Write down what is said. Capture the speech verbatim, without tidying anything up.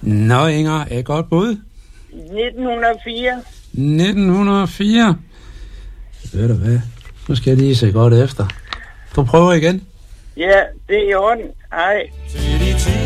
Nå, Inger, er godt bud? nitten hundrede og fire. nitten hundrede og fire. Ved du hvad? Nu skal jeg lige se godt efter. Du prøver igen. Ja, det er i orden. Ej.